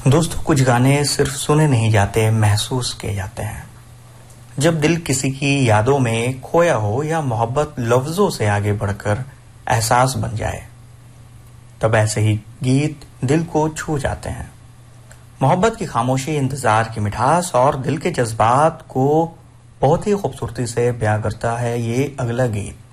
दोस्तों, कुछ गाने सिर्फ सुने नहीं जाते, महसूस किए जाते हैं। जब दिल किसी की यादों में खोया हो या मोहब्बत लफ्जों से आगे बढ़कर एहसास बन जाए, तब ऐसे ही गीत दिल को छू जाते हैं। मोहब्बत की खामोशी, इंतजार की मिठास और दिल के जज्बात को बहुत ही खूबसूरती से बयां करता है ये अगला गीत।